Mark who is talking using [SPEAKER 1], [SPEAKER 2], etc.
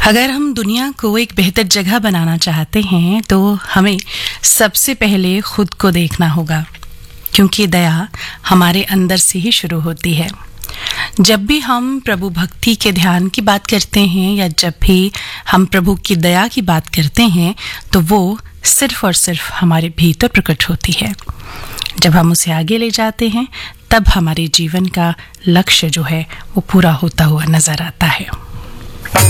[SPEAKER 1] अगर हम दुनिया को एक बेहतर जगह बनाना चाहते हैं तो हमें सबसे पहले खुद को देखना होगा, क्योंकि दया हमारे अंदर से ही शुरू होती है। जब भी हम प्रभु भक्ति के ध्यान की बात करते हैं या जब भी हम प्रभु की दया की बात करते हैं तो वो सिर्फ और सिर्फ हमारे भीतर प्रकट होती है। जब हम उसे आगे ले जाते हैं तब हमारे जीवन का लक्ष्य जो है वो पूरा होता हुआ नजर आता है।